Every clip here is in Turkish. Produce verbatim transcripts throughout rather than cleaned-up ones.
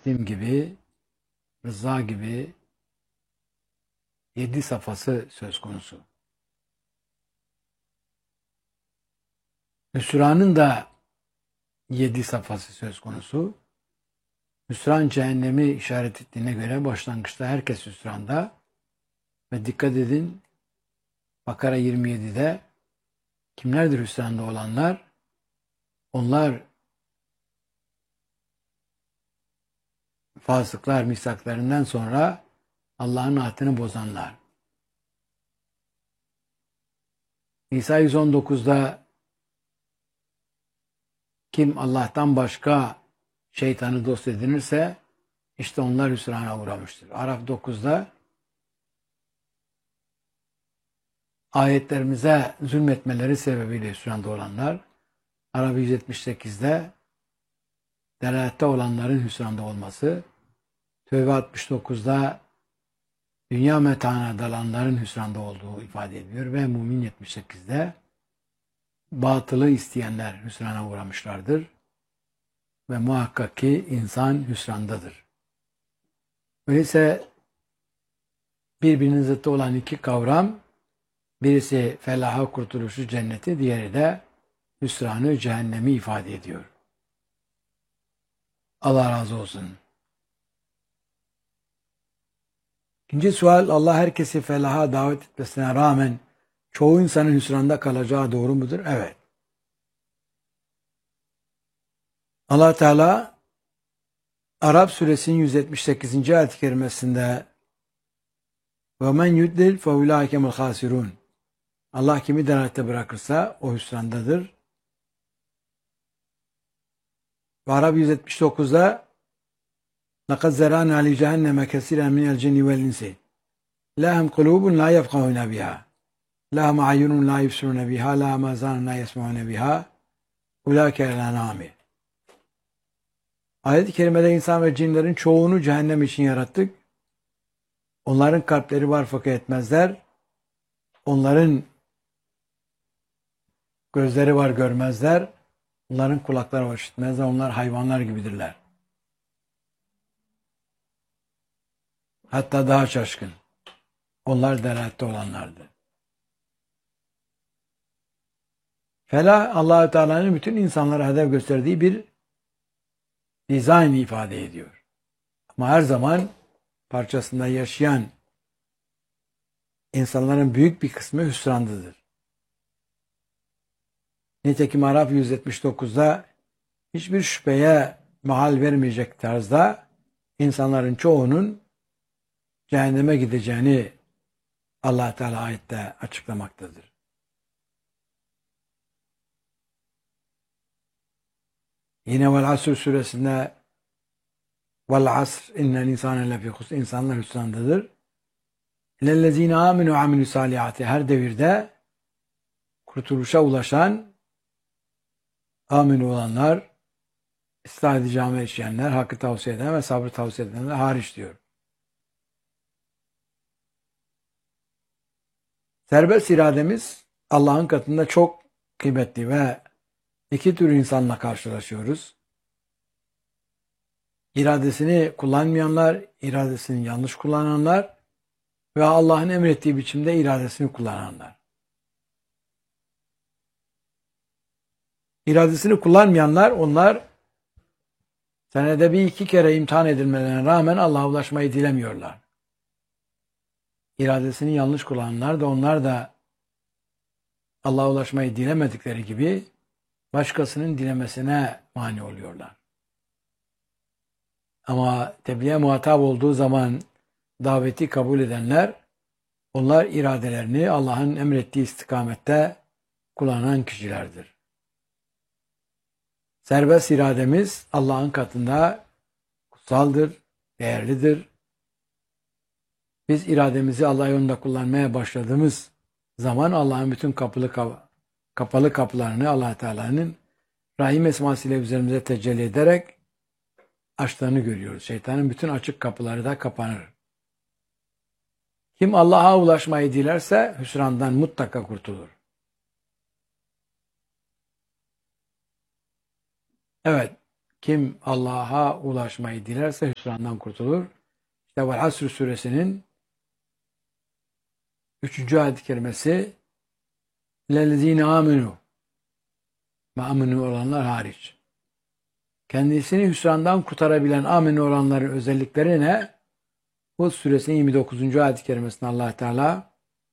teslim gibi, rıza gibi yedi safhası söz konusu. Hüsranın da yedi safhası söz konusu. Hüsran cehennemi işaret ettiğine göre başlangıçta herkes hüsranda. Ve dikkat edin, Bakara yirmi yedide kimlerdir hüsranda olanlar? Onlar fasıklar, misaklarından sonra Allah'ın ahdini bozanlar. Nisa yüz on dokuzda kim Allah'tan başka şeytanı dost edinirse işte onlar hüsrana uğramıştır. Araf dokuzda ayetlerimize zulmetmeleri sebebiyle hüsranda olanlar, Araf yüz yetmiş sekizde delalette olanların hüsranda olması, Tevbe altmış dokuzda dünya metaına dalanların hüsranda olduğu ifade ediyor ve Mümin yetmiş sekizde batılı isteyenler hüsrana uğramışlardır ve muhakkak ki insan hüsrandadır. Öyleyse birbirinin zıttı olan iki kavram, birisi felaha, kurtuluşu, cenneti, diğeri de hüsranı, cehennemi ifade ediyor. Allah razı olsun. İkinci sual, Allah herkesi felaha davet etmesine rağmen çoğu insanın hüsranda kalacağı doğru mudur? Evet. Allah Teala Arap suresinin yüz yetmiş sekizinci ayet-i kerimesinde وَمَنْ يُدْلِلْ فَاُولَٰئِكَ الْخَاسِرُونَ Allah kimi delalette bırakırsa o hüsrandadır. Ve Arap yüz yetmiş dokuzda لَقَدْ زَرَانَا لِجَهَنَّمَ كَثِيرًا مِنَ الْجِنِّ وَالْاِنْسِ لَهُمْ قُلُوبٌ لَا يَفْقَهُونَ بِهَا لَهُمْ عَيُّنٌ لَا يُبْصِرُونَ بِهَا لَهُمْ آذَانٌ لَا يَسْمَعُونَ بِهَا اُولَٰئِكَ الْاَنْعَامِ Ayet-i kerimede insan ve cinlerin çoğunu cehennem için yarattık. Onların kalpleri var fakat etmezler. Onların gözleri var görmezler. Onların kulakları var işitmezler. Onlar hayvanlar gibidirler. Hatta daha şaşkın. Onlar delalette olanlardır. Felah, Allah-u Teala'nın bütün insanlara hedef gösterdiği bir dizayn ifade ediyor. Ama her zaman parçasında yaşayan insanların büyük bir kısmı hüsrandadır. Nitekim Araf yüz yetmiş dokuzda hiçbir şüpheye mahal vermeyecek tarzda insanların çoğunun cehenneme gideceğini Allah Teala ayette açıklamaktadır. Yine Vel Asr suresinde Vel Asr innel insane lefî husr insanlar hüsrandadır. İllellezîne âminû ve amilû salihâti her devirde kurtuluşa ulaşan amin olanlar, ıslah edici amel işleyenler, hakkı tavsiye eden ve sabrı tavsiye edenler hariç diyor. Serbest irademiz Allah'ın katında çok kıymetli ve iki tür insanla karşılaşıyoruz. İradesini kullanmayanlar, iradesini yanlış kullananlar ve Allah'ın emrettiği biçimde iradesini kullananlar. İradesini kullanmayanlar, onlar senede bir iki kere imtihan edilmelerine rağmen Allah'a ulaşmayı dilemiyorlar. İradesini yanlış kullananlar da onlar da Allah'a ulaşmayı dilemedikleri gibi başkasının dilemesine mani oluyorlar. Ama tebliğe muhatap olduğu zaman daveti kabul edenler, onlar iradelerini Allah'ın emrettiği istikamette kullanan kişilerdir. Serbest irademiz Allah'ın katında kutsaldır, değerlidir. Biz irademizi Allah yolunda kullanmaya başladığımız zaman Allah'ın bütün kapılı kapalı kapılarını Allah Teala'nın Rahim esmasıyla üzerimize tecelli ederek açtığını görüyoruz. Şeytanın bütün açık kapıları da kapanır. Kim Allah'a ulaşmayı dilerse hüsrandan mutlaka kurtulur. Evet, Kim Allah'a ulaşmayı dilerse hüsrandan kurtulur. İşte Vel Asr suresinin üçüncü ayet-i kerimesi lellezine amenu ve amenu olanlar hariç. Kendisini hüsrandan kurtarabilen amenu olanların özellikleri ne? Hud suresinin yirmi dokuzuncu ayet-i kerimesinde Allah Teala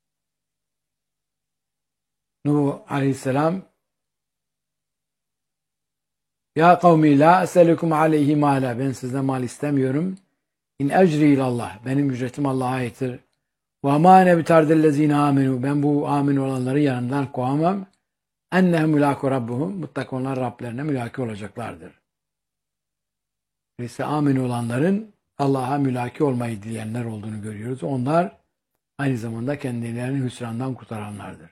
Nuh aleyhisselam Ya kavmi la eselukum aleyhi mala. Ben sizden mal istemiyorum. İn ecri ilallah. Benim ücretim Allah'a aittir. Ve ma ne bitardellezine amenu. Ben bu amin olanları yanından kovamam. Ennehum mülâku rabbuhum. Mutlaka onlar Rablerine mülâki olacaklardır. İşte amin olanların Allah'a mülâki olmayı dileyenler olduğunu görüyoruz. Onlar aynı zamanda kendilerini hüsrandan kurtaranlardır.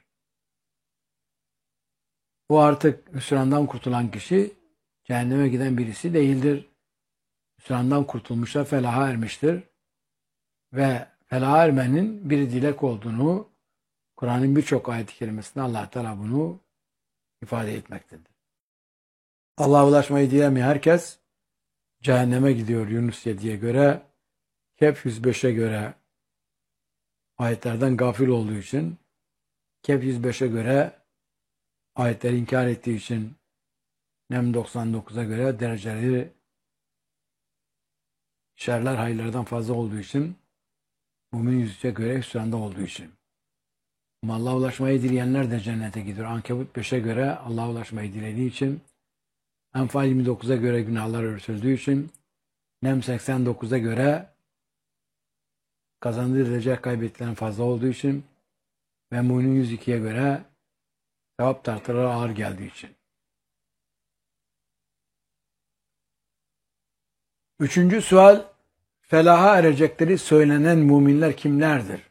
Bu artık hüsrandan kurtulan kişi cehenneme giden birisi değildir. Hüsrandan kurtulmuşsa felaha ermiştir. Ve felaha ermenin bir dilek olduğunu Kur'an'ın birçok ayet-i kerimesinde Allah Teala bunu ifade etmektedir. Allah'a ulaşmayı dilemeyen herkes cehenneme gidiyor Yunus yediye göre, Kehf yüz beşe göre ayetlerden gafil olduğu için, Kehf yüz beşe göre ayetleri inkar ettiği için, Nem doksan dokuza göre dereceleri şerler hayırlardan fazla olduğu için, Mümin yüz üçe göre hüsranda olduğu için. Ama Allah'a ulaşmayı dileyenler de cennete gidiyor. Ankebut beşe göre Allah'a ulaşmayı dilediği için, Enfal yirmi dokuza göre günahlar örtüldüğü için, Nem seksen dokuza göre kazandığı derece kaybettilen fazla olduğu için ve Mümin yüz ikiye göre sevap tartıları ağır geldiği için. Üçüncü sual, felaha erecekleri söylenen müminler kimlerdir?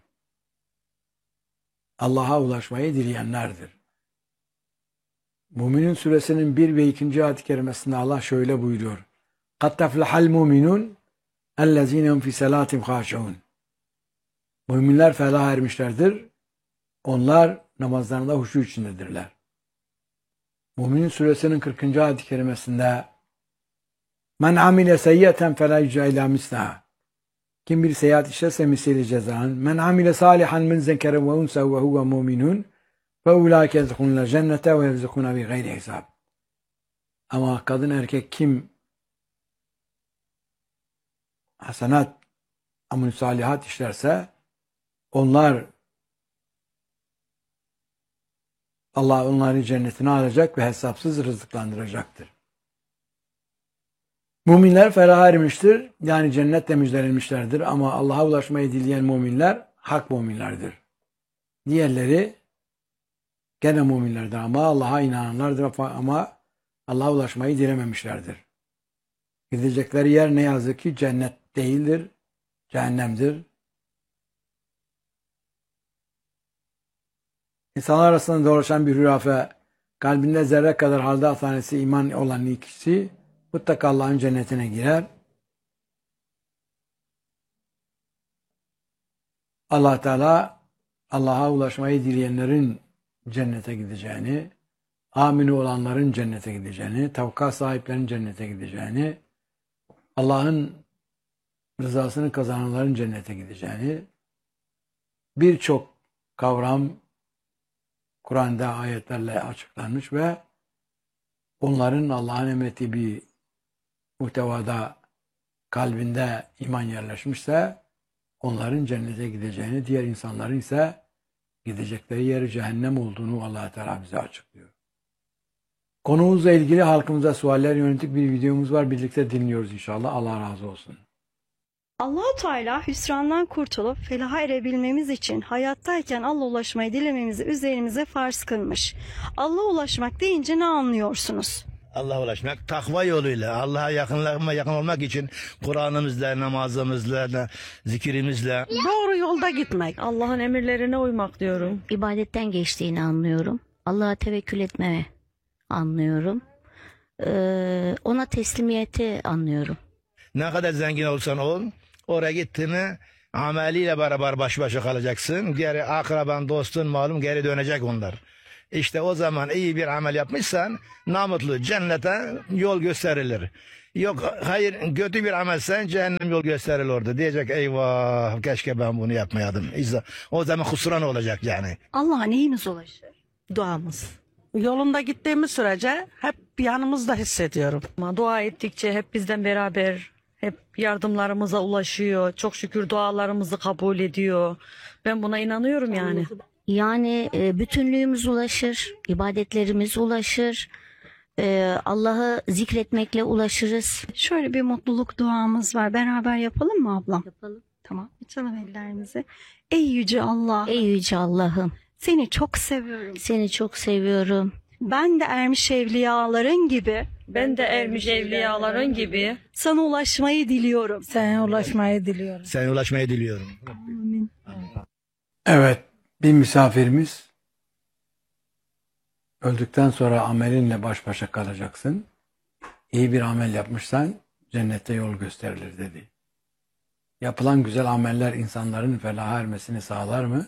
Allah'a ulaşmayı dileyenlerdir. Müminin suresinin bir ve ikinci ayet-i kerimesinde Allah şöyle buyuruyor. قَدْ تَفْلَحَ الْمُؤْمِنُونَ اَلَّذ۪ينَ هُمْ فِي سَلَاتِمْ خَاشِعُونَ. Müminler felaha ermişlerdir. Onlar namazlarında huşu içindedirler. Müminin suresinin kırkıncı ayet-i kerimesinde Men amile seyyiyeten fela yüce ila mislaha. Kim bir seyahat işlerse misli cezanın. Men amile salihan min zekere ve unsa ve huve mu'minun ve ulaike yedhulunel cennete ve yerzukuna bi gayri hesab. Ama kadın erkek kim hasenat amel salihat işlerse onlar Allah onları cennetine alacak ve hesapsız rızıklandıracaktır. Müminler feraha ermiştir. Yani cennetle müjdelenmişlerdir. Ama Allah'a ulaşmayı dileyen müminler hak müminlerdir. Diğerleri gene müminlerdir ama Allah'a inananlardır ama Allah'a ulaşmayı dilememişlerdir. Gidecekleri yer ne yazık ki cennet değildir, cehennemdir. İnsanlar arasında dolaşan bir hurafe, kalbinde zerre kadar halde tanesi iman olan ikisi mutlaka Allah'ın cennetine girer. Allah Teala Allah'a ulaşmayı dileyenlerin cennete gideceğini, amini olanların cennete gideceğini, tavka sahiplerinin cennete gideceğini, Allah'ın rızasını kazananların cennete gideceğini, birçok kavram Kur'an'da ayetlerle açıklanmış ve onların Allah'ın emrettiği bir muhtevada kalbinde iman yerleşmişse onların cennete gideceğini, diğer insanların ise gidecekleri yer cehennem olduğunu Allah Teala bize açıklıyor. Konumuzla ilgili halkımıza sualler yönelik bir videomuz var. Birlikte dinliyoruz inşallah. Allah razı olsun. Allah-u Teala hüsrandan kurtulup felaha erebilmemiz için hayattayken Allah'a ulaşmayı dilememizi üzerimize farz kılmış. Allah'a ulaşmak deyince ne anlıyorsunuz? Allah'a ulaşmak takva yoluyla, Allah'a yakınlığa yakın olmak için Kur'an'ımızla, namazımızla, zikrimizle. Doğru yolda gitmek. Allah'ın emirlerine uymak diyorum. İbadetten geçtiğini anlıyorum. Allah'a tevekkül etmemi anlıyorum. Ee, ona teslimiyeti anlıyorum. Ne kadar zengin olsan ol, oraya gittiğini ameliyle beraber baş başa kalacaksın. Geri akraban, dostun, malum geri dönecek onlar. İşte o zaman iyi bir amel yapmışsan namutlu cennete yol gösterilir. Yok hayır kötü bir amelsen cehennem yol gösterilir orada. Diyecek eyvah keşke ben bunu yapmayaydım. İşte o zaman husran olacak yani. Allah'a neyimiz ulaşır? Duamız. Yolunda gittiğimiz sürece hep yanımızda hissediyorum. Ama dua ettikçe hep bizden beraber, hep yardımlarımıza ulaşıyor. Çok şükür dualarımızı kabul ediyor. Ben buna inanıyorum yani. Yani e, bütünlüğümüz ulaşır, ibadetlerimiz ulaşır, e, Allah'ı zikretmekle ulaşırız. Şöyle bir mutluluk duamız var. Beraber yapalım mı ablam? Yapalım. Tamam. Açalım ellerimizi. Ey yüce Allah, Ey yüce Allah'ım, seni çok seviyorum. seni çok seviyorum. Ben de ermiş evliyaların gibi Ben de ermiş evliyaların gibi sana ulaşmayı diliyorum. Sana ulaşmayı diliyorum. Sana ulaşmayı diliyorum. Amin. Evet, bir misafirimiz öldükten sonra amelinle baş başa kalacaksın. İyi bir amel yapmışsan cennette yol gösterilir dedi. Yapılan güzel ameller insanların felaha ermesini sağlar mı?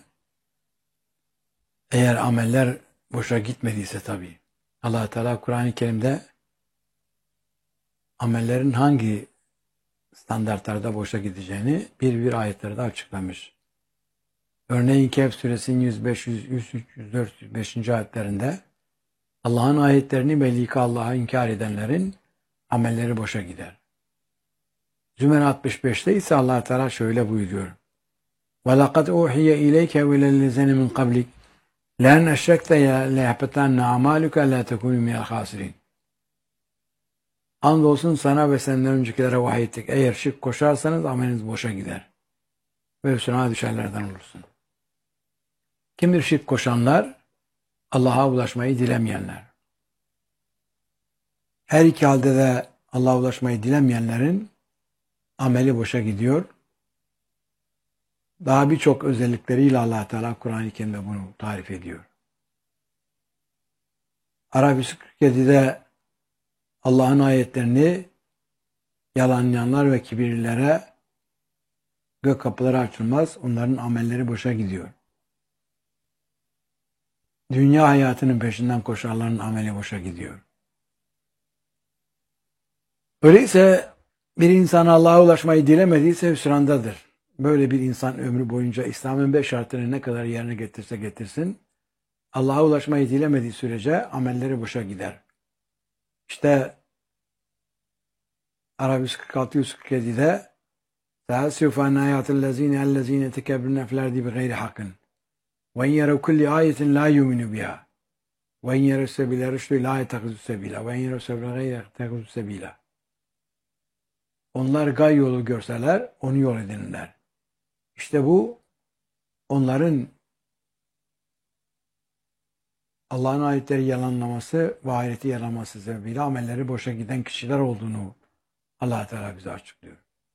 Eğer ameller boşa gitmediyse tabii. Allah Teala Kur'an-ı Kerim'de amellerin hangi standartlarda boşa gideceğini bir bir ayetlerde açıklamış. Örneğin Kehf suresinin yüz beş, yüz üç, yüz dört, yüz beş. ayetlerinde Allah'ın ayetlerini ve lika Allah'a inkar edenlerin amelleri boşa gider. Zümer altmış beşte ise Allah Teala şöyle buyuruyor. وَلَقَدْ اُوحِيَ اِلَيْكَ وَلَلَّذِينَ مِنْ قَبْلِكَ لَاَنْ اَشْرَكْتَ لَيَحْبَطَنَّ اَعْمَالُكَ لَا تَكُونُ مِنَ الْخَاسِرِينَ. Andolsun sana ve senden öncekilere vahiy ettik. Eğer şirk koşarsanız ameliniz boşa gider. Ve hüsrana düşenlerden olursun. Kimdir şirk koşanlar? Allah'a ulaşmayı dilemeyenler. Her iki halde de Allah'a ulaşmayı dilemeyenlerin ameli boşa gidiyor. Daha birçok özellikleriyle Allah Teala Kur'an-ı Kerim'de bunu tarif ediyor. Araf yüz kırk yedide Allah'ın ayetlerini yalanlayanlar ve kibirlilere gök kapıları açılmaz, onların amelleri boşa gidiyor. Dünya hayatının peşinden koşanların ameli boşa gidiyor. Öyleyse bir insan Allah'a ulaşmayı dilemediyse hüsrandadır. Böyle bir insan ömrü boyunca İslam'ın beş şartını ne kadar yerine getirse getirsin, Allah'a ulaşmayı dilemediği sürece amelleri boşa gider. İşte Araf yüz kırk altı yüz kırk yedide سَأَسْيُفَ عَنْ آيَاتِ الَّذ۪ينَ الَّذ۪ينَ تَكَبِّرْنَ فِي الْاَرْضِ بِغَيْرِ حَقٍ وَاِنْ يَرَوْ كُلِّ آيَةٍ لَا يُؤْمِنُوا بِهَا وَاِنْ يَرَوْ سَبِيلَ الرُّشْدِ لَا يَتَّخِذُوا سَبِيلًا وَاِنْ يَرَوْ سَبِيلَ غَيْرَ يَتَّخِذُوا سَبِيلًا. Onlar gay yolu görseler onu yol edinirler. İşte bu onların Allah'ın ayetleri yalanlaması ve ahireti yalanlaması sebebiyle amelleri boşa giden kişiler olduğunu Allah Teala bize açıklıyor.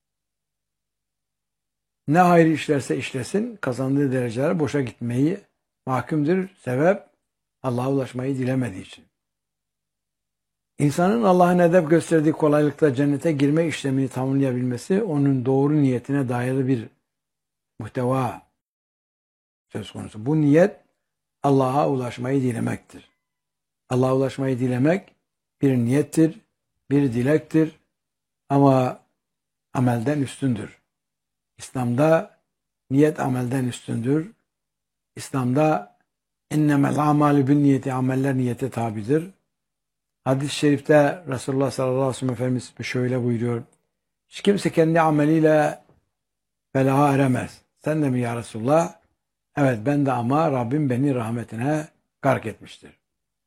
Ne hayır işlerse işlesin kazandığı dereceler boşa gitmeyi mahkumdur. Sebep Allah'a ulaşmayı dilemediği için. İnsanın Allah'ın edep gösterdiği kolaylıkla cennete girme işlemini tamamlayabilmesi onun doğru niyetine dayalı bir muhteva söz konusu. Bu niyet Allah'a ulaşmayı dilemektir. Allah'a ulaşmayı dilemek bir niyettir, bir dilektir ama amelden üstündür. İslam'da niyet amelden üstündür. İslam'da innemel amalü bin niyeti, ameller niyete tabidir. Hadis-i şerifte Resulullah sallallahu aleyhi ve sellem Efendimiz şöyle buyuruyor. Hiç kimse kendi ameliyle felaha eremez. Sen de mi ya Resulullah? Evet ben de ama Rabbim beni rahmetine gark etmiştir.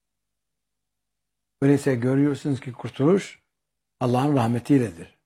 Öyleyse görüyorsunuz ki kurtuluş Allah'ın rahmetiyledir.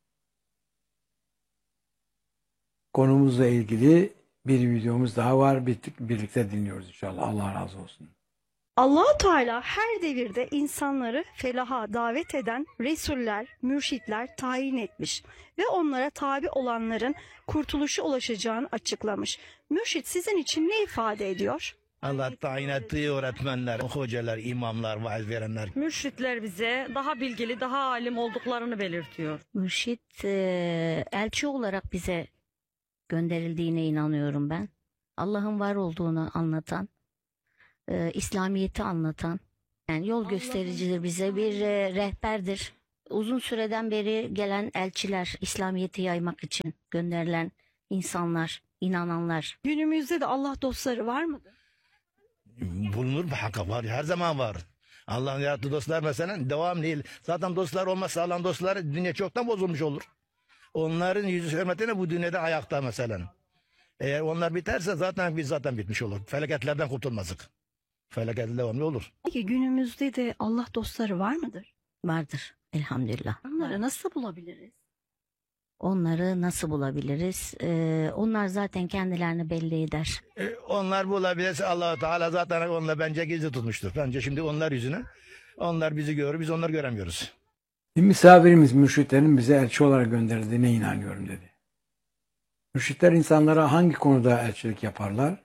Konumuzla ilgili bir videomuz daha var. Birlikte dinliyoruz inşallah. Allah razı olsun. Allah Teala her devirde insanları felaha davet eden resuller, mürşitler tayin etmiş ve onlara tabi olanların kurtuluşa ulaşacağını açıklamış. Mürşit sizin için ne ifade ediyor? Allah tayin ettiği öğretmenler, hocalar, imamlar, vaaz verenler. mürşitler bize daha bilgili, daha alim olduklarını belirtiyor. Mürşit e, elçi olarak bize gönderildiğine inanıyorum ben. Allah'ın var olduğunu anlatan, e, İslamiyet'i anlatan, yani yol göstericidir bize, bir e, rehberdir. Uzun süreden beri gelen elçiler, İslamiyet'i yaymak için gönderilen insanlar, inananlar. Günümüzde de Allah dostları var mıdır? Bulunur mu? Hakka var. Her zaman var. Allah'ın yarattığı dostlar mesela devam değil. Zaten dostlar olmazsa Allah'ın dostları dünya çoktan bozulmuş olur. Onların yüzü hürmetine bu dünyada ayakta mesela. Eğer onlar biterse zaten biz zaten bitmiş olur. Felaketlerden kurtulmazdık. Felaket devamlı olur. Peki günümüzde de Allah dostları var mıdır? Vardır elhamdülillah. Onları nasıl bulabiliriz? Onları nasıl bulabiliriz? Ee, onlar zaten kendilerini belli eder. E, onlar bulabilirse Allah-u Teala zaten onunla bence gizli tutmuştur. Bence şimdi onlar yüzüne. Onlar bizi görür, biz onları göremiyoruz. Bir misafirimiz mürşitlerin bize elçi olarak gönderildiğine inanıyorum dedi. Mürşitler insanlara hangi konuda elçilik yaparlar?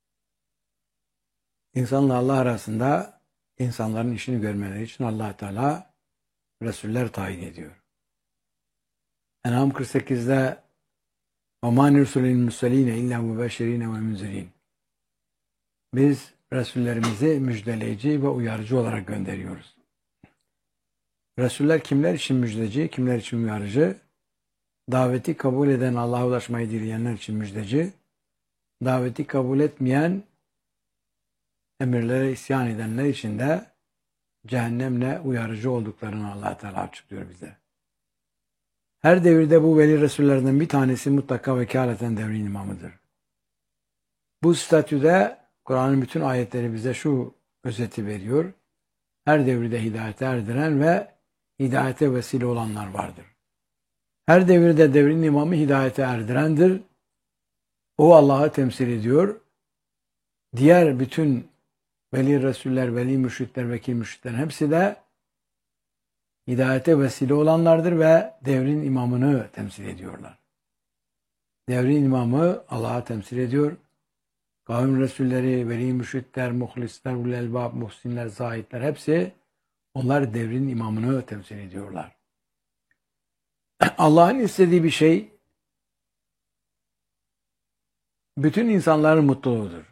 İnsanla Allah arasında insanların işini görmeleri için Allah Teala Resuller tayin ediyor. En'am kırk sekizde وَمَا نُرْسُلِ الْمُرْسَلِينَ اِلَّا مُبَشِّرِينَ وَمُنْزِرِينَ Biz Resullerimizi müjdeleyici ve uyarıcı olarak gönderiyoruz. Resuller kimler için müjdeci, kimler için uyarıcı? Daveti kabul eden, Allah'a ulaşmayı dileyenler için müjdeci, daveti kabul etmeyen, emirlere isyan edenler için de cehennemle uyarıcı olduklarını Allah Teala açıklıyor bize. Her devirde bu veli Resullerden bir tanesi mutlaka vekaleten devrin imamıdır. Bu statüde Kur'an'ın bütün ayetleri bize şu özeti veriyor. Her devirde hidayete erdiren ve hidayete vesile olanlar vardır. Her devirde devrin imamı hidayete erdirendir. O Allah'ı temsil ediyor. Diğer bütün veli Resuller, veli mürşitler, vekil mürşitler hepsi de hidayete vesile olanlardır ve devrin imamını temsil ediyorlar. Devrin imamı Allah'ı temsil ediyor. Kavim Resulleri, veli mürşitler, muhlisler, ulul elbab, muhsinler, zahitler hepsi onlar devrin imamını temsil ediyorlar. Allah'ın istediği bir şey bütün insanların mutluluğudur.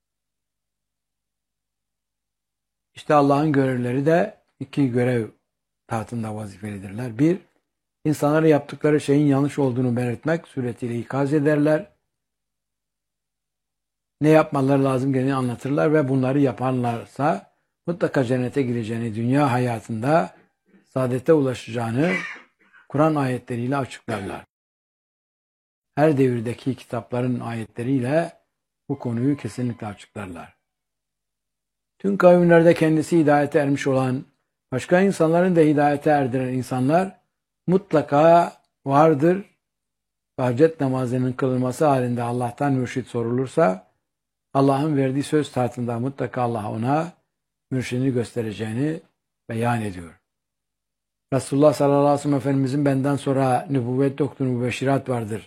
İşte Allah'ın görevleri de iki görev tahtında vazifelidirler. Bir, insanlara yaptıkları şeyin yanlış olduğunu belirtmek suretiyle ikaz ederler. Ne yapmaları lazım geleni anlatırlar ve bunları yaparlarsa mutlaka cennete gireceğini, dünya hayatında saadete ulaşacağını Kur'an ayetleriyle açıklarlar. Her devirdeki kitapların ayetleriyle bu konuyu kesinlikle açıklarlar. Tüm kavimlerde kendisi hidayete ermiş olan, başka insanların da hidayete erdiren insanlar mutlaka vardır. Hacet namazının kılınması halinde Allah'tan mürşit sorulursa, Allah'ın verdiği söz tahtında mutlaka Allah ona mürşidini göstereceğini beyan ediyor. Resulullah sallallahu aleyhi ve sellem Efendimizin benden sonra nübüvvet yoktur, mübeşşirat vardır.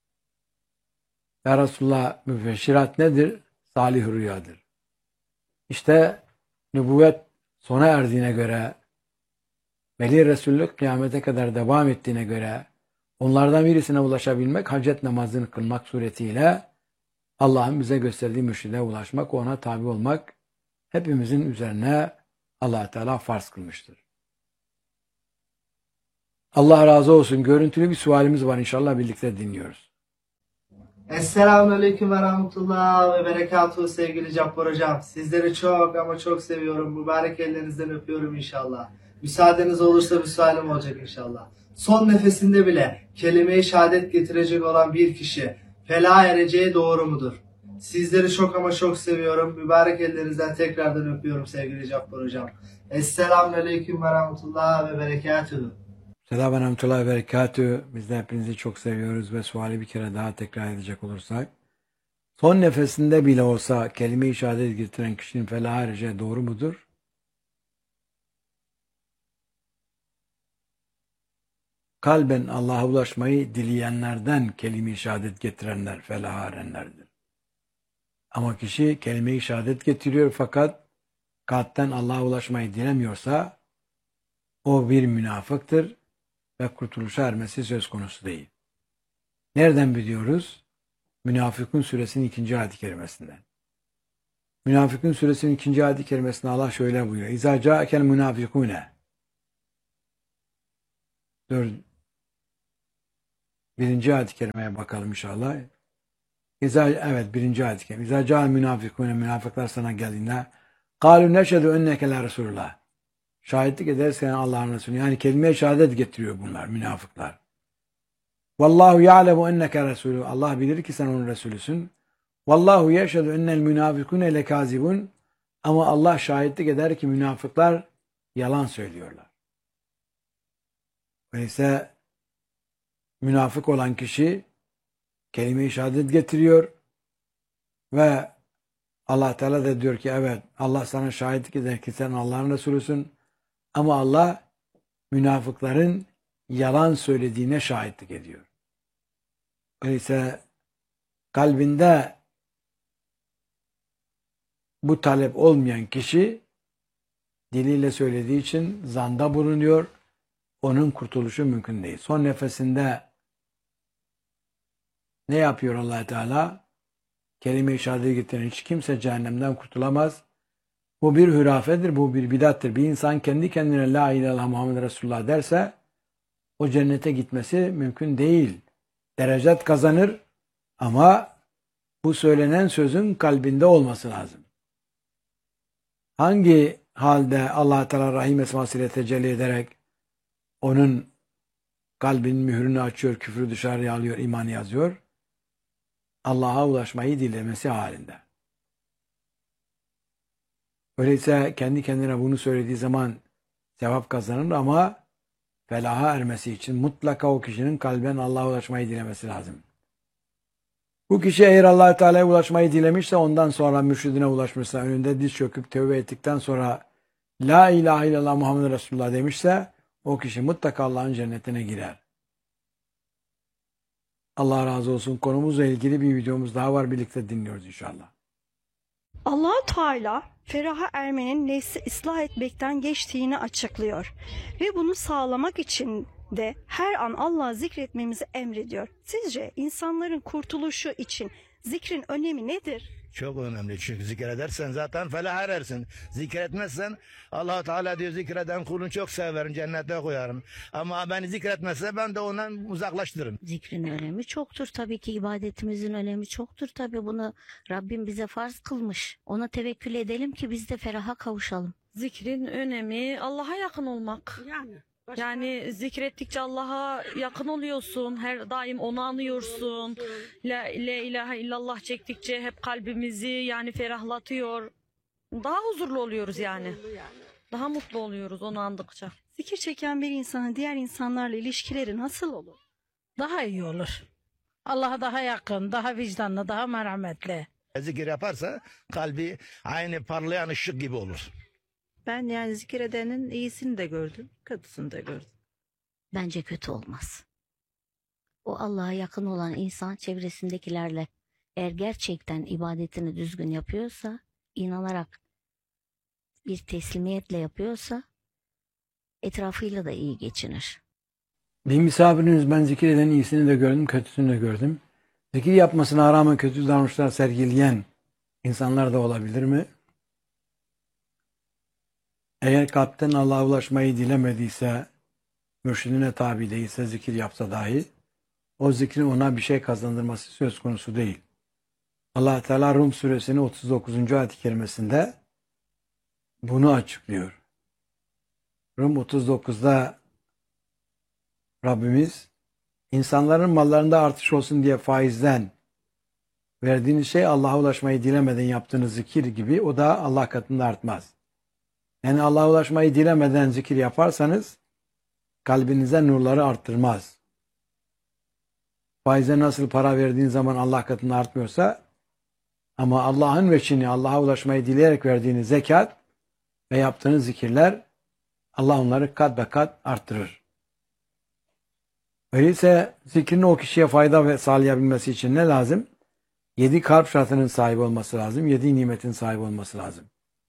Ya Resulullah, mübeşşirat nedir? Salih rüyadır. İşte nübüvvet sona erdiğine göre, veli Resullük kıyamete kadar devam ettiğine göre, onlardan birisine ulaşabilmek, hacet namazını kılmak suretiyle Allah'ın bize gösterdiği mürşide ulaşmak, ona tabi olmak hepimizin üzerine Allah Teala farz kılmıştır. Allah razı olsun. Görüntülü bir sualimiz var. İnşallah birlikte dinliyoruz. Esselamun Aleyküm ve Rahmetullah ve Berekatuhu sevgili Cabbar Hocam. Sizleri çok ama çok seviyorum. Mübarek ellerinizden öpüyorum inşallah. Müsaadeniz olursa bir sualim olacak inşallah. Son nefesinde bile kelime-i şehadet getirecek olan bir kişi felaha ereceği doğru mudur? Sizleri çok ama çok seviyorum. Mübarek ellerinizden tekrardan öpüyorum sevgili Cabbar Hocam. Esselamun Aleyküm ve Rahmetullah ve Berekatuhu. Selamun Aleyküm ve Berekatühü. Biz de hepinizi çok seviyoruz ve suali bir kere daha tekrar edecek olursak. Son nefesinde bile olsa kelime-i şehadet getiren kişinin felaha ereceği doğru mudur? Kalben Allah'a ulaşmayı dileyenlerden kelime-i şehadet getirenler felaha erenlerdir. Ama kişi kelime-i şehadet getiriyor fakat kalpten Allah'a ulaşmayı dilemiyorsa o bir münafıktır ve kurtuluşa ermesi söz konusu değil. Nereden biliyoruz? Münafıkun suresinin ikinci ayet-i kerimesinden. Münafıkun suresinin ikinci ayet-i kerimesinde Allah şöyle buyuruyor. İzâ câekel münâfikûne. Dur. Birinci ayet-i kerimeye bakalım inşallah. İzâ, evet birinci ayet-i kerime. İzâ câel münâfikûne. Münafıklar sana geldiğinde kâlû neşhedü enneke la Resulullah. Şahitlik edersen Allah'ın Resulü. Yani kelime-i şehadet getiriyor bunlar münafıklar. Vallahu ya'lemu enneke Resulü. Allah bilir ki sen onun Resulüsün. Vallahu yeşhedü ennel münafıkûne lekâzibun. Ama Allah şahitlik eder ki münafıklar yalan söylüyorlar. Öyleyse münafık olan kişi kelime-i şehadet getiriyor ve Allah Teala da diyor ki evet Allah sana şahitlik eder ki sen Allah'ın Resulüsün ama Allah münafıkların yalan söylediğine şahitlik ediyor. Öyleyse kalbinde bu talep olmayan kişi diliyle söylediği için zanda bulunuyor. Onun kurtuluşu mümkün değil. Son nefesinde ne yapıyor Allah Teala? Kelime-i şehadeti getiren hiç kimse cehennemden kurtulamaz. Bu bir hürafedir, bu bir bidattır. Bir insan kendi kendine la ilahe illallah Muhammed Resulullah derse o cennete gitmesi mümkün değil. Derecet kazanır ama bu söylenen sözün kalbinde olması lazım. Hangi halde Allah Teala rahim esmasıyla tecelli ederek onun kalbinin mührünü açıyor, küfrü dışarıya alıyor, imanı yazıyor? Allah'a ulaşmayı dilemesi halinde. Öyleyse kendi kendine bunu söylediği zaman sevap kazanır ama felaha ermesi için mutlaka o kişinin kalben Allah'a ulaşmayı dilemesi lazım. Bu kişi eğer Allah Teala'ya ulaşmayı dilemişse ondan sonra mürşidine ulaşmışsa önünde diz çöküp tövbe ettikten sonra la ilahe illallah Muhammed Resulullah demişse o kişi mutlaka Allah'ın cennetine girer. Allah razı olsun. Konumuzla ilgili bir videomuz daha var. Birlikte dinliyoruz inşallah. Allah-u Teala feraha ermenin nefsi ıslah etmekten geçtiğini açıklıyor ve bunu sağlamak için de her an Allah'ı zikretmemizi emrediyor. Sizce insanların kurtuluşu için zikrin önemi nedir? Çok önemli çünkü zikredersen zaten felah erersin. Zikretmezsen Allah Teala diyor zikreden kulunu çok severim, cennete koyarım. Ama beni zikretmezse ben de ondan uzaklaştırırım. Zikrin önemi çoktur tabii ki, ibadetimizin önemi çoktur tabii, bunu Rabbim bize farz kılmış. Ona tevekkül edelim ki biz de feraha kavuşalım. Zikrin önemi Allah'a yakın olmak. Yani. Yani zikrettikçe Allah'a yakın oluyorsun. Her daim onu anıyorsun. La, la ilahe illallah çektikçe hep kalbimizi yani ferahlatıyor. Daha huzurlu oluyoruz yani. Daha mutlu oluyoruz onu andıkça. Zikir çeken bir insanın diğer insanlarla ilişkileri nasıl olur? Daha iyi olur. Allah'a daha yakın, daha vicdanlı, daha merhametli. Zikir yaparsa kalbi aynı parlayan ışık gibi olur. Ben yani zikir edenin iyisini de gördüm, kötüsünü de gördüm. Bence kötü olmaz. O Allah'a yakın olan insan çevresindekilerle eğer gerçekten ibadetini düzgün yapıyorsa, inanarak bir teslimiyetle yapıyorsa etrafıyla da iyi geçinir. Bir misafiriniz ben zikir edenin iyisini de gördüm, kötüsünü de gördüm. Zikir yapmasına rağmen kötü davranışlar sergileyen insanlar da olabilir mi? Eğer kalpten Allah'a ulaşmayı dilemediyse, mürşidine tabi değilse, zikir yapsa dahi, o zikrin ona bir şey kazandırması söz konusu değil. Allah Teala Rum suresinin otuz dokuzuncu ayet-i kerimesinde bunu açıklıyor. Rum otuz dokuzda Rabbimiz, insanların mallarında artış olsun diye faizden verdiğiniz şey Allah'a ulaşmayı dilemeden yaptığınız zikir gibi o da Allah katında artmaz. Yani Allah'a ulaşmayı dilemeden zikir yaparsanız kalbinize nurları arttırmaz. Faize nasıl para verdiğin zaman Allah katında artmıyorsa ama Allah'ın veçini Allah'a ulaşmayı dileyerek verdiğiniz zekat ve yaptığınız zikirler Allah onları kat be kat arttırır. Öyleyse zikrin o kişiye fayda sağlayabilmesi için ne lazım? Yedi kalp şartının sahibi olması lazım. Yedi nimetin sahibi olması lazım.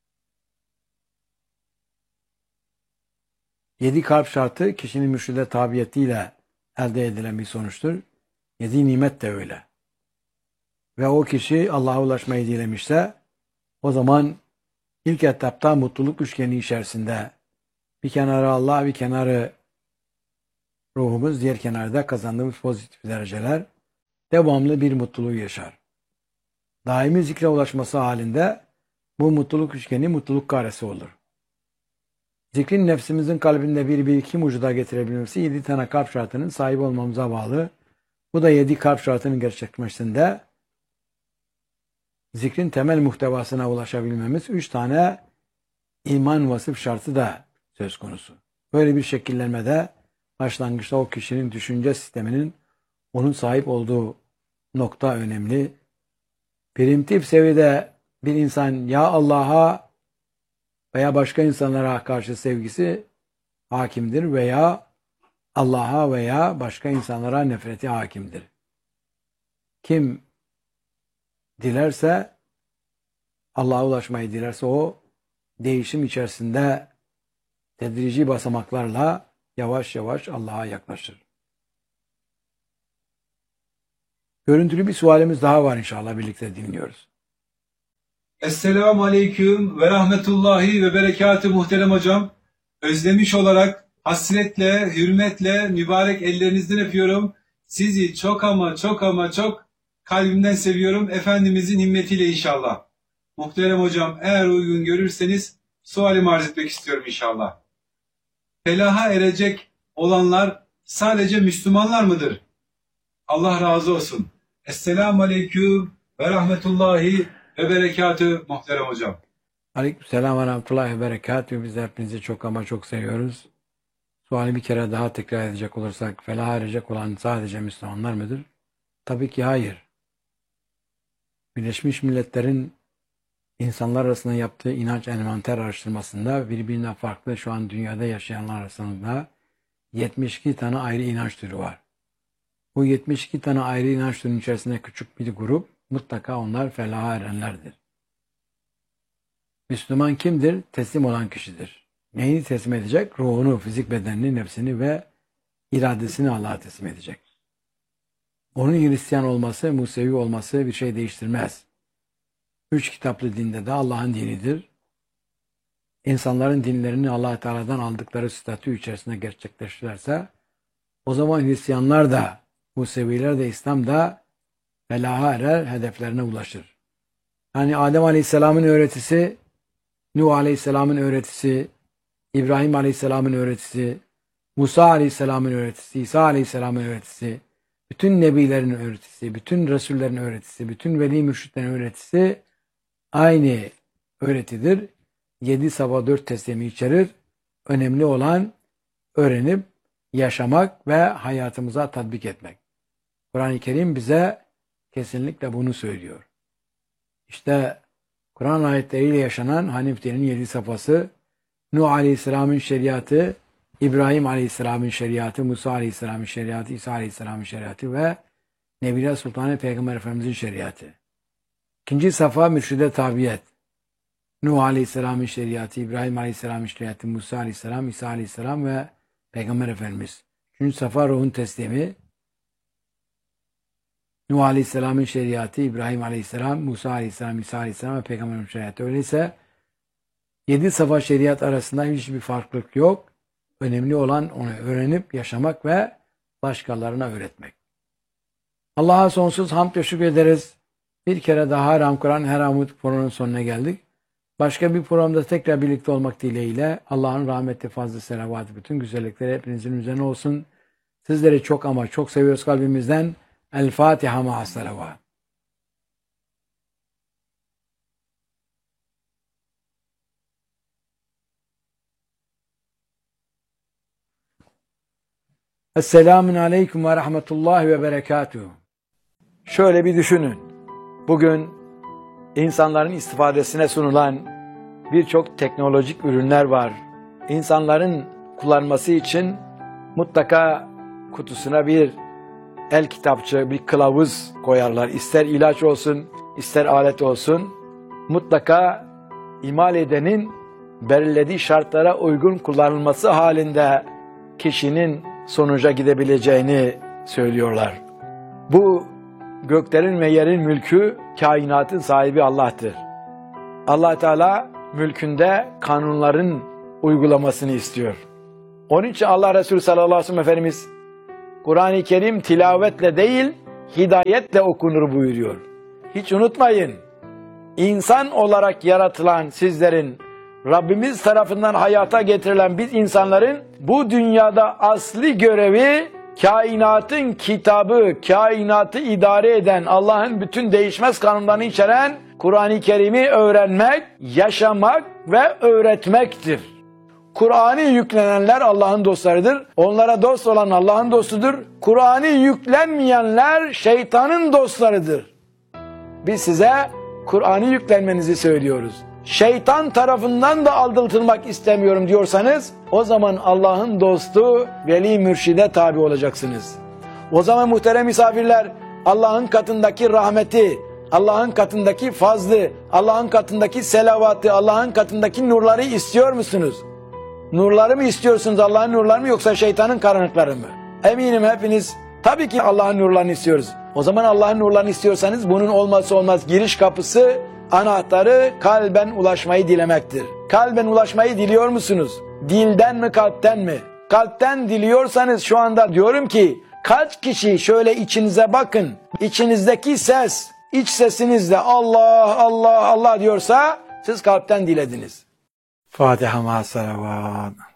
Yedi kalp şartı kişinin mürşide tabiyetiyle elde edilen bir sonuçtur. Yedi nimet de öyle. Ve o kişi Allah'a ulaşmayı dilemişse O zaman ilk etapta mutluluk üçgeni içerisinde bir kenarı Allah, bir kenarı ruhumuz, diğer kenarda kazandığımız pozitif dereceler devamlı bir mutluluğu yaşar. Daimi zikre ulaşması halinde bu mutluluk üçgeni mutluluk karesi olur. Zikrin nefsimizin kalbinde bir birikim ucuda getirebilmesi yedi tane kalp şartının sahip olmamıza bağlı. Bu da yedi kalp şartının gerçekleşmesinde zikrin temel muhtevasına ulaşabilmemiz üç tane iman vasıf şartı da söz konusu. Böyle bir şekillenmede başlangıçta o kişinin düşünce sisteminin onun sahip olduğu nokta önemli. Primitif seviyede bir insan ya Allah'a veya başka insanlara karşı sevgisi hakimdir veya Allah'a veya başka insanlara nefreti hakimdir. Kim dilerse, Allah'a ulaşmayı dilerse o değişim içerisinde tedrici basamaklarla yavaş yavaş Allah'a yaklaşır. Görüntülü bir sualimiz daha var inşallah, birlikte dinliyoruz. Esselamu Aleyküm ve Rahmetullahi ve Berekatü muhterem hocam. Özlemiş olarak hasretle, hürmetle mübarek ellerinizden öpüyorum. Sizi çok ama çok ama çok kalbimden seviyorum. Efendimizin himmetiyle inşallah. Muhterem hocam, eğer uygun görürseniz sualimi arz etmek istiyorum inşallah. Felaha erecek olanlar sadece Müslümanlar mıdır? Allah razı olsun. Esselamu Aleyküm ve Rahmetullahi ve Berekatü muhterem hocam. Aleykümselam ve Rahmetullahi ve Berekatü. Biz de hepinizi çok ama çok seviyoruz. Suali bir kere daha tekrar edecek olursak, felaha erecek olan sadece Müslümanlar mıdır? Tabii ki hayır. Birleşmiş Milletler'in insanlar arasında yaptığı inanç envanter araştırmasında birbirinden farklı şu an dünyada yaşayanlar arasında yetmiş iki tane ayrı inanç türü var. Bu yetmiş iki tane ayrı inanç türünün içerisinde küçük bir grup, mutlaka onlar felaha erenlerdir. Müslüman kimdir? Teslim olan kişidir. Neyini teslim edecek? Ruhunu, fizik bedenini, nefsini ve iradesini Allah'a teslim edecek. Onun Hristiyan olması, Musevi olması bir şey değiştirmez. Üç kitaplı dinde de Allah'ın dinidir. İnsanların dinlerini Allah Teala'dan aldıkları statü içerisinde gerçekleştirirse, o zaman Hristiyanlar da, Museviler de, İslam da felaha erer, hedeflerine ulaşır. Yani Adem Aleyhisselam'ın öğretisi, Nuh Aleyhisselam'ın öğretisi, İbrahim Aleyhisselam'ın öğretisi, Musa Aleyhisselam'ın öğretisi, İsa Aleyhisselam'ın öğretisi, bütün nebilerin öğretisi, bütün resullerin öğretisi, bütün veli mürşitlerin öğretisi aynı öğretidir. Yedi sabah dört teslimi içerir. Önemli olan öğrenip yaşamak ve hayatımıza tatbik etmek. Kur'an-ı Kerim bize kesinlikle bunu söylüyor. İşte Kur'an ayetleriyle yaşanan Hanif dinin yedi safhası, Nuh Aleyhisselam'ın şeriatı, İbrahim Aleyhisselam'ın şeriatı, Musa Aleyhisselam'ın şeriatı, İsa Aleyhisselam'ın şeriatı ve Nebiler Sultanı Peygamber Efendimiz'in şeriatı. İkinci safha mürşide tabiyet. Nuh Aleyhisselam'ın şeriatı, İbrahim Aleyhisselam'ın şeriatı, Musa Aleyhisselam, İsa Aleyhisselam ve Peygamber Efendimiz. Üçüncü safha ruhun teslimi. Nuh Aleyhisselam'ın şeriatı, İbrahim Aleyhisselam, Musa Aleyhisselam, İsa Aleyhisselam ve Peygamber'in şeriatı. Öyleyse yedi safha şeriat arasında hiçbir farklılık yok. Önemli olan onu öğrenip yaşamak ve başkalarına öğretmek. Allah'a sonsuz hamd ve şükür ederiz. Bir kere daha Ram Kur'an Her Amud programının sonuna geldik. Başka bir programda tekrar birlikte olmak dileğiyle Allah'ın rahmeti, fazla selavatı, bütün güzellikleri hepinizin üzerine olsun. Sizleri çok ama çok seviyoruz kalbimizden. El Fatiha ma'as selavat. Esselamun aleyküm ve rahmetullahi ve berekatuhu. Şöyle bir düşünün. Bugün insanların istifadesine sunulan birçok teknolojik ürünler var. İnsanların kullanması için mutlaka kutusuna bir el kitapçı, bir kılavuz koyarlar. İster ilaç olsun, ister alet olsun. Mutlaka imal edenin belirlediği şartlara uygun kullanılması halinde kişinin sonuca gidebileceğini söylüyorlar. Bu göklerin ve yerin mülkü, kainatın sahibi Allah'tır. Allah Teala mülkünde kanunların uygulamasını istiyor. Onun için Allah Resulü sallallahu aleyhi ve sellem Efendimiz Kur'an-ı Kerim tilavetle değil hidayetle okunur buyuruyor. Hiç unutmayın, insan olarak yaratılan sizlerin, Rabbimiz tarafından hayata getirilen biz insanların bu dünyada asli görevi kainatın kitabı, kainatı idare eden, Allah'ın bütün değişmez kanunlarını içeren Kur'an-ı Kerim'i öğrenmek, yaşamak ve öğretmektir. Kur'an'ı yüklenenler Allah'ın dostlarıdır. Onlara dost olan Allah'ın dostudur. Kur'an'ı yüklenmeyenler şeytanın dostlarıdır. Biz size Kur'an'ı yüklenmenizi söylüyoruz. Şeytan tarafından da aldatılmak istemiyorum diyorsanız o zaman Allah'ın dostu veli mürşide tabi olacaksınız. O zaman muhterem misafirler, Allah'ın katındaki rahmeti, Allah'ın katındaki fazlı, Allah'ın katındaki selavatı, Allah'ın katındaki nurları istiyor musunuz? Nurları mı istiyorsunuz, Allah'ın nurları mı, yoksa şeytanın karanlıkları mı? Eminim hepiniz tabii ki Allah'ın nurlarını istiyoruz. O zaman Allah'ın nurlarını istiyorsanız bunun olmazsa olmaz giriş kapısı, anahtarı kalben ulaşmayı dilemektir. Kalben ulaşmayı diliyor musunuz? Dilden mi, kalpten mi? Kalpten diliyorsanız şu anda diyorum ki kaç kişi şöyle içinize bakın. İçinizdeki ses, iç sesinizle Allah Allah Allah diyorsa siz kalpten dilediniz. Fatiha ma salavat.